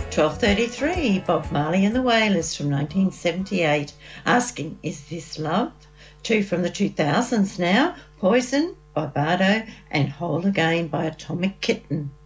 12:33, Bob Marley and the Wailers from 1978, asking, is this love? Two from the 2000s now, Poison by Bardo and Whole Again by Atomic Kitten.